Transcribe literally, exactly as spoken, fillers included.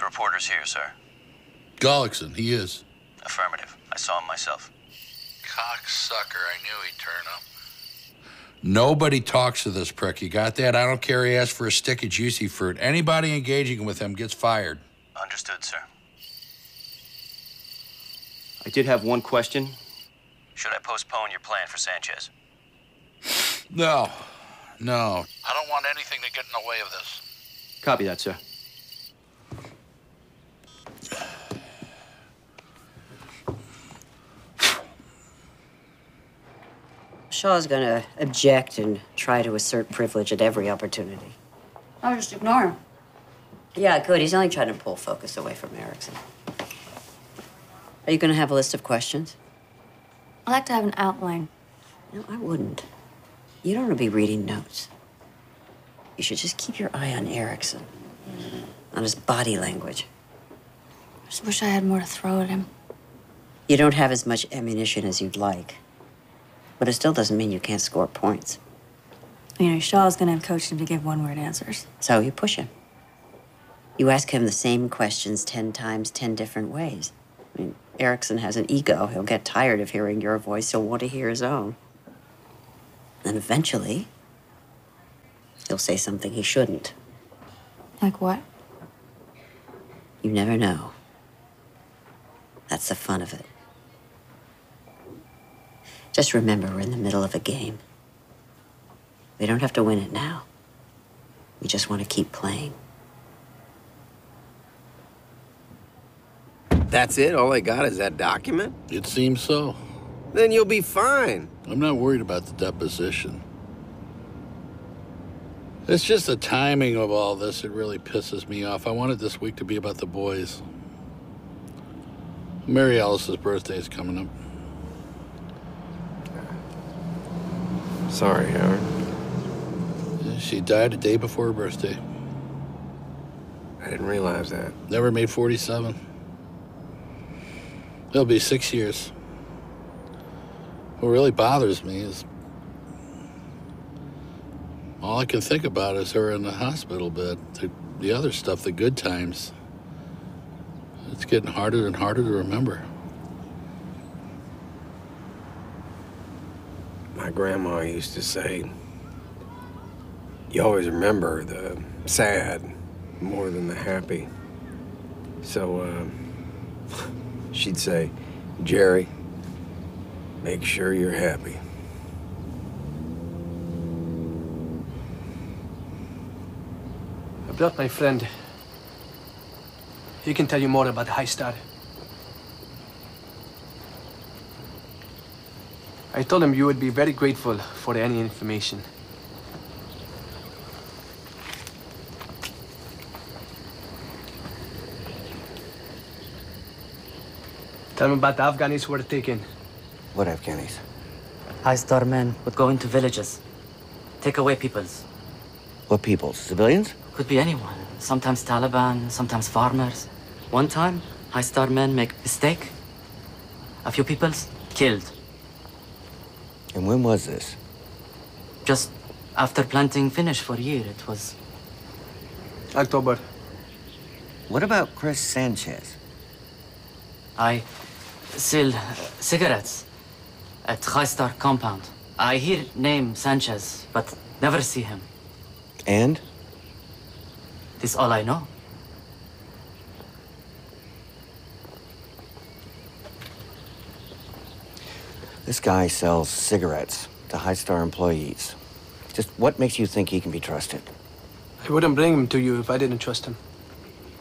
reporter's here, sir. Gullickson, he is. Affirmative. I saw him myself. Cocksucker, I knew he'd turn up. Nobody talks to this prick. You got that? I don't care he asks for a stick of juicy fruit. Anybody engaging with him gets fired. Understood, sir. I did have one question. Should I postpone your plan for Sanchez? No. No. I don't want anything to get in the way of this. Copy that, sir. Shaw's gonna object and try to assert privilege at every opportunity. I'll just ignore him. Yeah, good. He's only trying to pull focus away from Erickson. Are you gonna have a list of questions? I like to have an outline. No, I wouldn't. You don't want to be reading notes. You should just keep your eye on Erickson, on his body language. I just wish I had more to throw at him. You don't have as much ammunition as you'd like. But it still doesn't mean you can't score points. You know, Shaw's gonna have coached him to give one-word answers. So you push him. You ask him the same questions ten times, ten different ways. I mean, Erickson has an ego. He'll get tired of hearing your voice. He'll want to hear his own. And eventually, he'll say something he shouldn't. Like what? You never know. That's the fun of it. Just remember, we're in the middle of a game. We don't have to win it now. We just want to keep playing. That's it? All I got is that document? It seems so. Then you'll be fine. I'm not worried about the deposition. It's just the timing of all this that really pisses me off. I wanted this week to be about the boys. Mary Alice's birthday is coming up. Sorry, Howard. Yeah, she died a day before her birthday. I didn't realize that. Never made forty-seven. It'll be six years. What really bothers me is all I can think about is her in the hospital bed. The, the other stuff, the good times, it's getting harder and harder to remember. My grandma used to say, you always remember the sad more than the happy. So, uh, she'd say, Jerry, make sure you're happy. I brought my friend. He can tell you more about High Star. I told him you would be very grateful for any information. Tell him about the Afghanis who were taken. What Afghanis? High Star men would go into villages, take away peoples. What people? Civilians? Could be anyone. Sometimes Taliban, sometimes farmers. One time, High Star men make mistake. A few peoples killed. And when was this? Just after planting finish for a year, it was... October. What about Chris Sanchez? I sell uh, cigarettes at High Star compound. I hear name Sanchez, but never see him. And? This all I know. This guy sells cigarettes to High Star employees. Just what makes you think he can be trusted? I wouldn't bring him to you if I didn't trust him.